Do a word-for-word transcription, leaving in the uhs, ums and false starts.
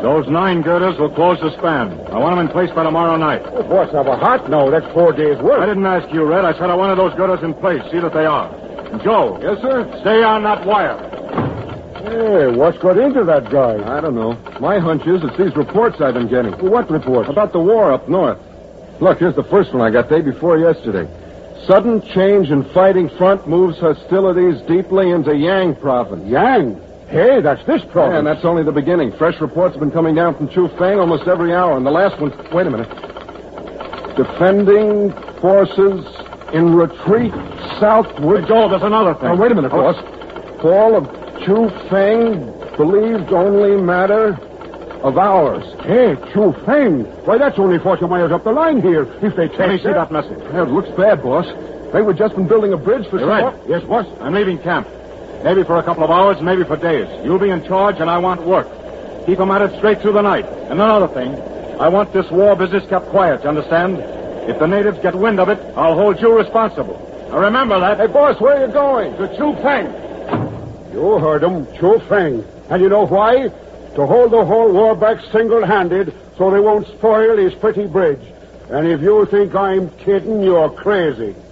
Those nine girders will close the span. I want them in place by tomorrow night. Oh, boss, have a heart? No, that's four days' work. I didn't ask you, Red. I said I wanted those girders in place. See that they are. And Joe. Yes, sir? Stay on that wire. Hey, what's got into that guy? I don't know. My hunch is it's these reports I've been getting. What reports? About the war up north. Look, here's the first one I got day before yesterday. Sudden change in fighting front moves hostilities deeply into Yang province. Yang? Hey, that's this province. Yeah, and that's only the beginning. Fresh reports have been coming down from Chufeng almost every hour. And the last one... Wait a minute. Defending forces in retreat southward... Hey, Joe, there's another thing. Oh, wait a minute, boss. Fall of Chufeng believed only matter of hours. Hey, Chufeng. Why, that's only forty miles up the line here. If they take Let me see that... that message. Yeah, it looks bad, boss. They were just been building a bridge for... You're right. Yes, boss. I'm leaving camp. Maybe for a couple of hours, maybe for days. You'll be in charge, and I want work. Keep them at it straight through the night. And another thing, I want this war business kept quiet, you understand? If the natives get wind of it, I'll hold you responsible. Now remember that. Hey, boss, where are you going? To Chufeng. You heard him, Chufeng. And you know why? To hold the whole war back single-handed so they won't spoil his pretty bridge. And if you think I'm kidding, you're crazy.